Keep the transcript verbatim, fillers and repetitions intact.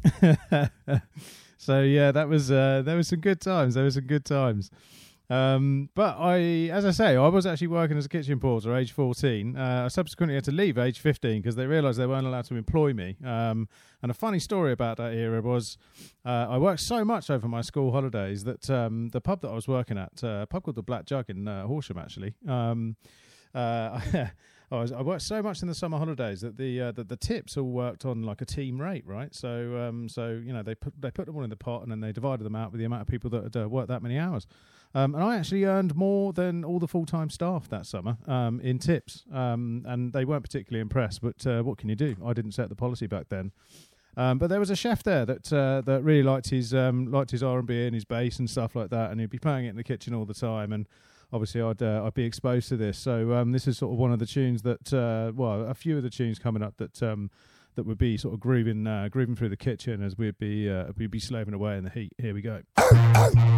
So yeah, that was uh, there was some good times. There was some good times. Um, but I, as I say, I was actually working as a kitchen porter, age fourteen. Uh, I subsequently had to leave age fifteen because they realised they weren't allowed to employ me. Um, and a funny story about that era was uh, I worked so much over my school holidays that um, the pub that I was working at, uh, a pub called the Black Jug in uh, Horsham, actually. Um, uh, I, was, I worked so much in the summer holidays that the uh, that the tips all worked on like a team rate, right? So um, so you know they put they put them all in the pot and then they divided them out with the amount of people that had uh, worked that many hours. Um, and I actually earned more than all the full-time staff that summer um, in tips. Um, and they weren't particularly impressed, but uh, what can you do? I didn't set the policy back then. Um, but there was a chef there that uh, that really liked his um, liked his R and B and his bass and stuff like that, and he'd be playing it in the kitchen all the time. And obviously, I'd uh, I'd be exposed to this. So um, this is sort of one of the tunes that, uh, well, a few of the tunes coming up that um, that would be sort of grooving uh, grooving through the kitchen as we'd be uh, we'd be slaving away in the heat. Here we go.